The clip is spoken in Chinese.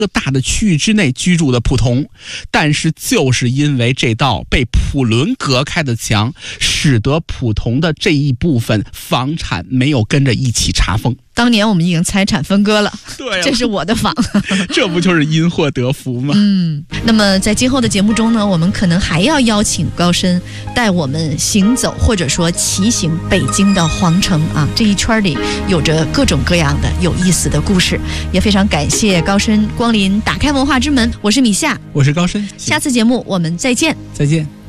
个大的区域之内居住的仆童，但是就是因为这道被普伦隔开的墙，使得普童的这一部分房产没有跟着一起查封。 当年我们已经财产分割了， 对啊， 这是我的房， 这不就是因祸得福吗？ 那么在今后的节目中呢，我们可能还要邀请高深带我们行走或者说骑行北京的皇城啊，这一圈里有着各种各样的有意思的故事，也非常感谢高深光临打开文化之门，我是米夏， 我是高深， 下次节目我们再见。 再见。